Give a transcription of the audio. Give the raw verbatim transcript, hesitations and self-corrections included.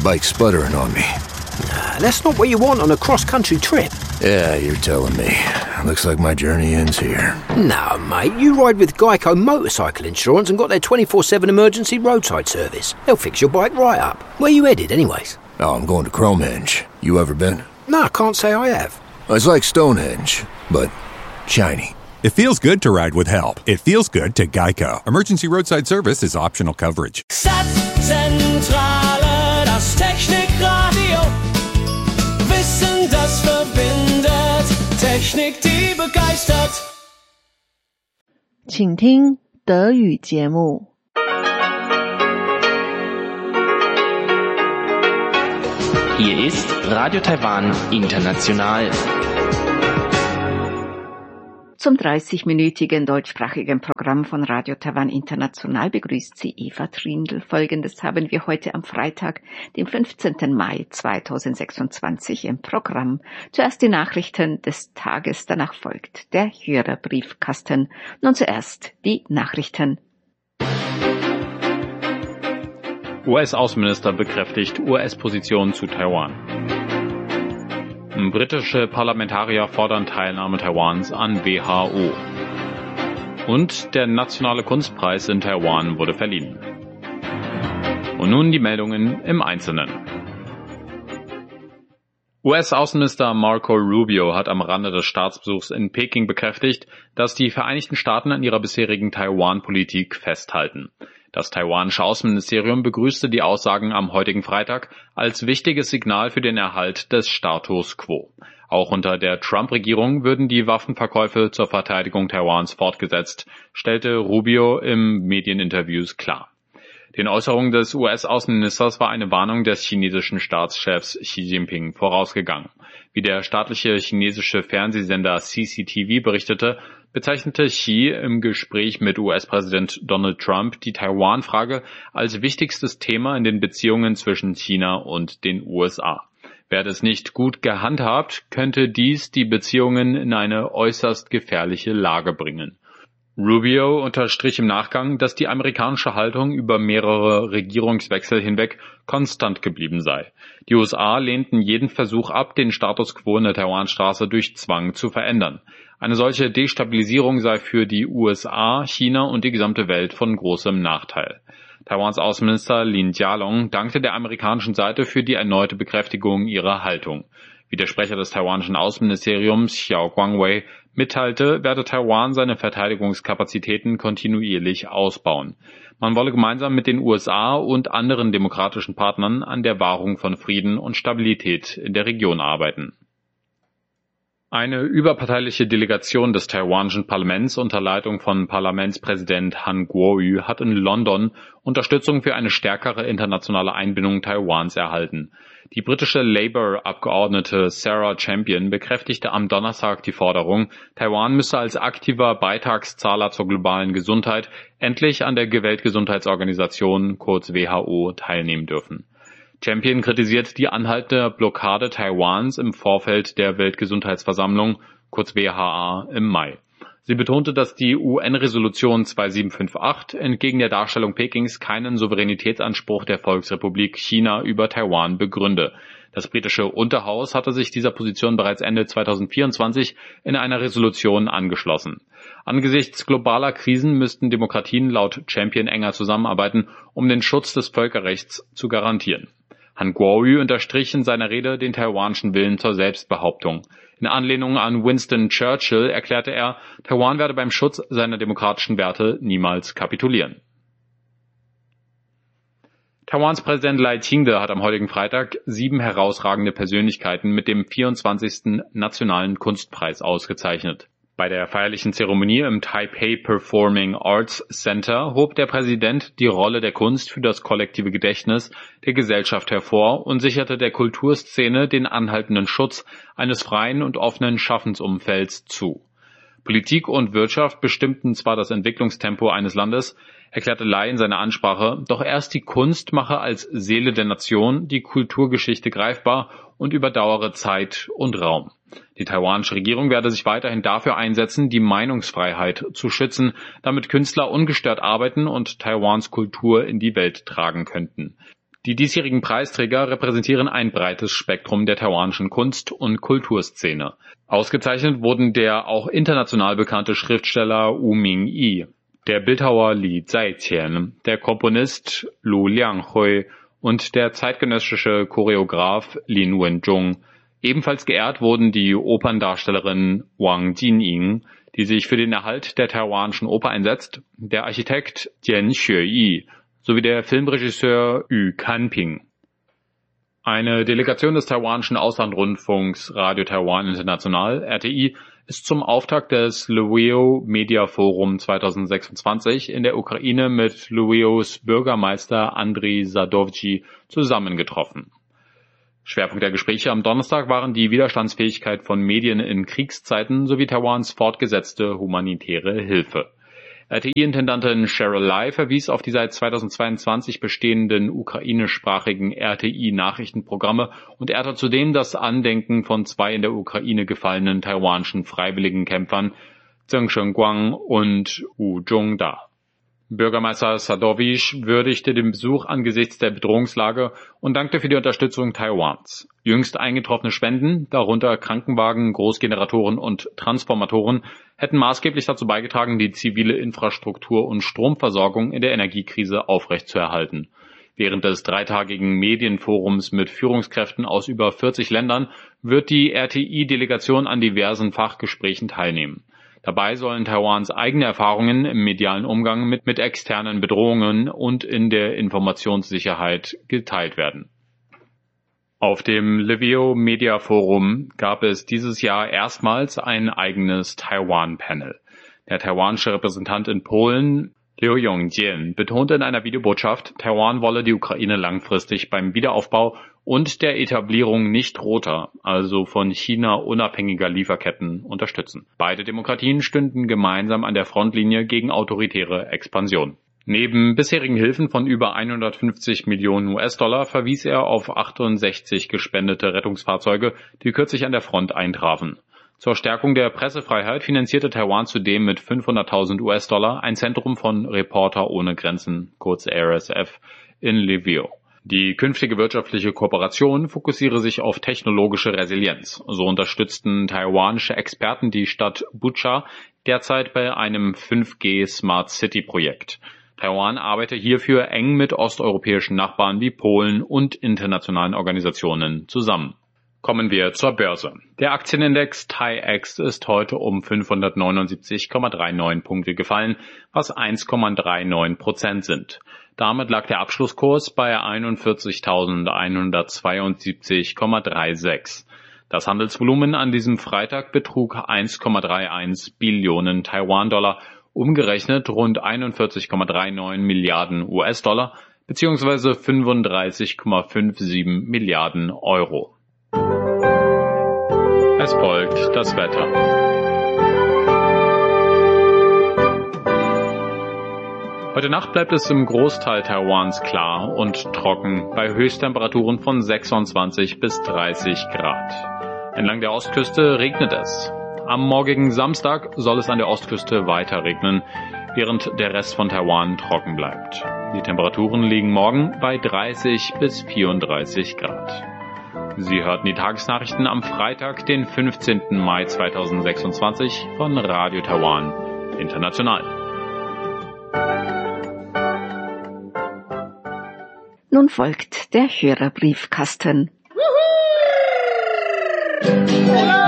bike's sputtering on me. Nah, that's not what you want on a cross-country trip. Yeah, you're telling me. Looks like my journey ends here. No, mate, you ride with Geico Motorcycle Insurance and got their twenty-four seven emergency roadside service. They'll fix your bike right up. Where you headed, anyways? Oh, I'm going to Cromhenge. You ever been? No, I can't say I have. It's like Stonehenge, but shiny. It feels good to ride with help. It feels good to Geico. Emergency roadside service is optional coverage. Satzzentrale, das Technikradio. Wissen, das verbindet. Technik, die begeistert. 请听德语节目。 Hier ist Radio Taiwan International. Zum dreißigminütigen deutschsprachigen Programm von Radio Taiwan International begrüßt Sie Eva Trindl. Folgendes haben wir heute am Freitag, den fünfzehnten Mai zweitausendsechsundzwanzig im Programm. Zuerst die Nachrichten des Tages, danach folgt der Hörerbriefkasten. Nun zuerst die Nachrichten. U S-Außenminister bekräftigt U S-Position zu Taiwan. Britische Parlamentarier fordern Teilnahme Taiwans an W H O. Und der Nationale Kunstpreis in Taiwan wurde verliehen. Und nun die Meldungen im Einzelnen. U S-Außenminister Marco Rubio hat am Rande des Staatsbesuchs in Peking bekräftigt, dass die Vereinigten Staaten an ihrer bisherigen Taiwan-Politik festhalten. Das taiwanische Außenministerium begrüßte die Aussagen am heutigen Freitag als wichtiges Signal für den Erhalt des Status quo. Auch unter der Trump-Regierung würden die Waffenverkäufe zur Verteidigung Taiwans fortgesetzt, stellte Rubio im Medieninterviews klar. Den Äußerungen des U S-Außenministers war eine Warnung des chinesischen Staatschefs Xi Jinping vorausgegangen. Wie der staatliche chinesische Fernsehsender C C T V berichtete, bezeichnete Xi im Gespräch mit U S-Präsident Donald Trump die Taiwan-Frage als wichtigstes Thema in den Beziehungen zwischen China und den U S A. Werde es nicht gut gehandhabt, könnte dies die Beziehungen in eine äußerst gefährliche Lage bringen. Rubio unterstrich im Nachgang, dass die amerikanische Haltung über mehrere Regierungswechsel hinweg konstant geblieben sei. Die U S A lehnten jeden Versuch ab, den Status quo in der Taiwanstraße durch Zwang zu verändern. Eine solche Destabilisierung sei für die U S A, China und die gesamte Welt von großem Nachteil. Taiwans Außenminister Lin Jialong dankte der amerikanischen Seite für die erneute Bekräftigung ihrer Haltung. Wie der Sprecher des taiwanischen Außenministeriums Xiao Guangwei mitteilte, werde Taiwan seine Verteidigungskapazitäten kontinuierlich ausbauen. Man wolle gemeinsam mit den U S A und anderen demokratischen Partnern an der Wahrung von Frieden und Stabilität in der Region arbeiten. Eine überparteiliche Delegation des taiwanischen Parlaments unter Leitung von Parlamentspräsident Han Kuo-yu hat in London Unterstützung für eine stärkere internationale Einbindung Taiwans erhalten. Die britische Labour-Abgeordnete Sarah Champion bekräftigte am Donnerstag die Forderung, Taiwan müsse als aktiver Beitragszahler zur globalen Gesundheit endlich an der Weltgesundheitsorganisation, kurz W H O, teilnehmen dürfen. Champion kritisiert die anhaltende Blockade Taiwans im Vorfeld der Weltgesundheitsversammlung, kurz W H A, im Mai. Sie betonte, dass die U N-Resolution zwei sieben fünf acht entgegen der Darstellung Pekings keinen Souveränitätsanspruch der Volksrepublik China über Taiwan begründe. Das britische Unterhaus hatte sich dieser Position bereits Ende zweitausendvierundzwanzig in einer Resolution angeschlossen. Angesichts globaler Krisen müssten Demokratien laut Champion enger zusammenarbeiten, um den Schutz des Völkerrechts zu garantieren. Han Kuo-yu unterstrich in seiner Rede den taiwanischen Willen zur Selbstbehauptung. In Anlehnung an Winston Churchill erklärte er, Taiwan werde beim Schutz seiner demokratischen Werte niemals kapitulieren. Taiwans Präsident Lai Ching-te hat am heutigen Freitag sieben herausragende Persönlichkeiten mit dem vierundzwanzigsten Nationalen Kunstpreis ausgezeichnet. Bei der feierlichen Zeremonie im Taipei Performing Arts Center hob der Präsident die Rolle der Kunst für das kollektive Gedächtnis der Gesellschaft hervor und sicherte der Kulturszene den anhaltenden Schutz eines freien und offenen Schaffensumfelds zu. Politik und Wirtschaft bestimmten zwar das Entwicklungstempo eines Landes, erklärte Lai in seiner Ansprache, doch erst die Kunst mache als Seele der Nation die Kulturgeschichte greifbar und überdauere Zeit und Raum. Die taiwanische Regierung werde sich weiterhin dafür einsetzen, die Meinungsfreiheit zu schützen, damit Künstler ungestört arbeiten und Taiwans Kultur in die Welt tragen könnten. Die diesjährigen Preisträger repräsentieren ein breites Spektrum der taiwanischen Kunst- und Kulturszene. Ausgezeichnet wurden der auch international bekannte Schriftsteller Wu Mingyi, der Bildhauer Li Zaiqian, der Komponist Lu Lianghui und der zeitgenössische Choreograf Lin Wenzhong. Ebenfalls geehrt wurden die Operndarstellerin Wang Jinying, die sich für den Erhalt der taiwanischen Oper einsetzt, der Architekt Jian Xueyi sowie der Filmregisseur Yu Kanping. Eine Delegation des taiwanischen Auslandrundfunks Radio Taiwan International R T I ist zum Auftakt des Lwio Media Forum zweitausendsechsundzwanzig in der Ukraine mit Lwios Bürgermeister Andriy Sadovci zusammengetroffen. Schwerpunkt der Gespräche am Donnerstag waren die Widerstandsfähigkeit von Medien in Kriegszeiten sowie Taiwans fortgesetzte humanitäre Hilfe. R T I-Intendantin Cheryl Lai verwies auf die seit zweitausendzweiundzwanzig bestehenden ukrainischsprachigen R T I-Nachrichtenprogramme und ehrte zudem das Andenken von zwei in der Ukraine gefallenen taiwanischen freiwilligen Kämpfern Zheng Shengguang und Wu Zhongda. Bürgermeister Sadovci würdigte den Besuch angesichts der Bedrohungslage und dankte für die Unterstützung Taiwans. Jüngst eingetroffene Spenden, darunter Krankenwagen, Großgeneratoren und Transformatoren, hätten maßgeblich dazu beigetragen, die zivile Infrastruktur und Stromversorgung in der Energiekrise aufrechtzuerhalten. Während des dreitagigen Medienforums mit Führungskräften aus über vierzig Ländern wird die R T I-Delegation an diversen Fachgesprächen teilnehmen. Dabei sollen Taiwans eigene Erfahrungen im medialen Umgang mit, mit externen Bedrohungen und in der Informationssicherheit geteilt werden. Auf dem Lwio Media Forum gab es dieses Jahr erstmals ein eigenes Taiwan-Panel. Der taiwanische Repräsentant in Polen, Liu Yongjian, betonte in einer Videobotschaft, Taiwan wolle die Ukraine langfristig beim Wiederaufbau und der Etablierung nicht roter, also von China unabhängiger Lieferketten unterstützen. Beide Demokratien stünden gemeinsam an der Frontlinie gegen autoritäre Expansion. Neben bisherigen Hilfen von über hundertfünfzig Millionen U S-Dollar verwies er auf achtundsechzig gespendete Rettungsfahrzeuge, die kürzlich an der Front eintrafen. Zur Stärkung der Pressefreiheit finanzierte Taiwan zudem mit fünfhunderttausend U S-Dollar ein Zentrum von Reporter ohne Grenzen, kurz R S F, in Lwio. Die künftige wirtschaftliche Kooperation fokussiere sich auf technologische Resilienz. So unterstützten taiwanische Experten die Stadt Bucha derzeit bei einem fünf G Smart City Projekt. Taiwan arbeite hierfür eng mit osteuropäischen Nachbarn wie Polen und internationalen Organisationen zusammen. Kommen wir zur Börse. Der Aktienindex T A I X ist heute um fünfhundertneunundsiebzig Komma neununddreißig Punkte gefallen, was eins Komma neununddreißig Prozent sind. Damit lag der Abschlusskurs bei einundvierzigtausendeinhundertzweiundsiebzig Komma sechsunddreißig. Das Handelsvolumen an diesem Freitag betrug eins Komma einunddreißig Billionen Taiwan-Dollar, umgerechnet rund einundvierzig Komma neununddreißig Milliarden U S-Dollar bzw. fünfunddreißig Komma siebenundfünfzig Milliarden Euro. Es folgt das Wetter. Heute Nacht bleibt es im Großteil Taiwans klar und trocken bei Höchsttemperaturen von sechsundzwanzig bis dreißig Grad. Entlang der Ostküste regnet es. Am morgigen Samstag soll es an der Ostküste weiter regnen, während der Rest von Taiwan trocken bleibt. Die Temperaturen liegen morgen bei dreißig bis vierunddreißig Grad. Sie hörten die Tagesnachrichten am Freitag, den fünfzehnten Mai zweitausendsechsundzwanzig von Radio Taiwan International. Nun folgt der Hörerbriefkasten. Hello!